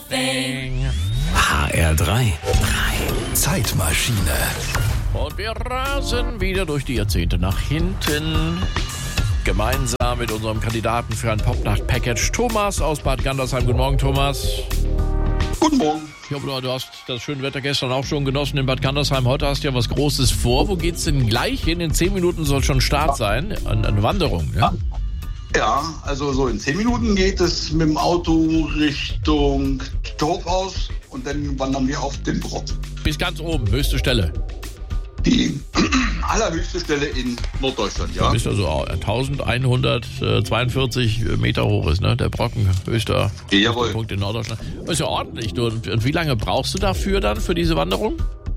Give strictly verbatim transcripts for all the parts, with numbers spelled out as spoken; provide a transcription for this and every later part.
nothing. H R drei. drei. Zeitmaschine. Und wir rasen wieder durch die Jahrzehnte nach hinten. Gemeinsam mit unserem Kandidaten für ein Popnacht-Package, Thomas aus Bad Gandersheim. Guten Morgen, Thomas. Guten Morgen. Ich hoffe, du hast das schöne Wetter gestern auch schon genossen in Bad Gandersheim. Heute hast du ja was Großes vor. Wo geht's denn gleich hin? In zehn Minuten soll schon Start sein. Eine, eine Wanderung, ne? Ja, also so in zehn Minuten geht es mit dem Auto Richtung Torfhaus und dann wandern wir auf den Brock. Bis ganz oben, höchste Stelle. Die allerhöchste Stelle in Norddeutschland, ja. Du bist also elfhundertzweiundvierzig Meter hoch ist, ne? Der Brocken, höchster Jawohl. Punkt in Norddeutschland. Das ist ja ordentlich. Du. Und wie lange brauchst du dafür dann, für diese Wanderung?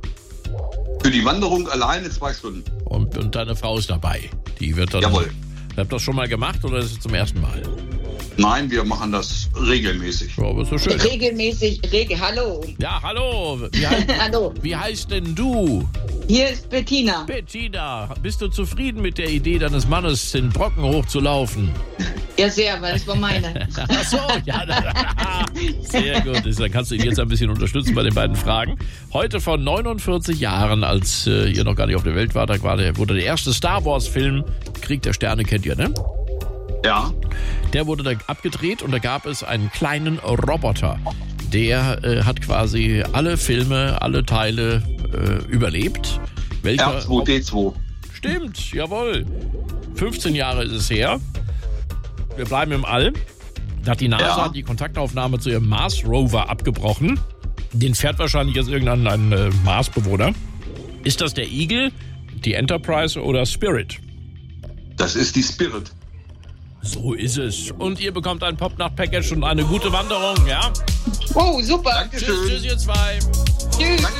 Für die Wanderung alleine zwei Stunden. Und, und deine Frau ist dabei. Die wird dann. Jawohl. Habt ihr das schon mal gemacht oder ist es zum ersten Mal? Nein, wir machen das regelmäßig. Ja, aber ist so schön. Regelmäßig, regel, hallo. Ja, hallo. Wie heißt, Hallo. wie heißt denn du? Hier ist Bettina. Bettina, bist du zufrieden mit der Idee deines Mannes, den Brocken hochzulaufen? Ja, sehr, weil es war meine. Ach so, ja. Sehr gut. Dann kannst du ihn jetzt ein bisschen unterstützen bei den beiden Fragen. Heute vor neunundvierzig Jahren, als äh, ihr noch gar nicht auf der Welt wart, da war der, wurde der erste Star Wars Film, Krieg der Sterne, kennt ihr, ne? Ja. Der wurde da abgedreht und da gab es einen kleinen Roboter. Der äh, hat quasi alle Filme, alle Teile äh, überlebt. Welcher R zwei D zwei. Stimmt, jawohl. fünfzehn Jahre ist es her. Wir bleiben im All. Da hat die NASA Ja. die Kontaktaufnahme zu ihrem Mars-Rover abgebrochen. Den fährt wahrscheinlich jetzt irgendein ein, äh, Mars-Bewohner. Ist das der Eagle, die Enterprise oder Spirit? Das ist die Spirit. So ist es. Und ihr bekommt ein Popnacht-Package und eine gute Wanderung, ja? Oh, super. Dankeschön. Tschüss, tschüss, ihr zwei. Tschüss. Danke.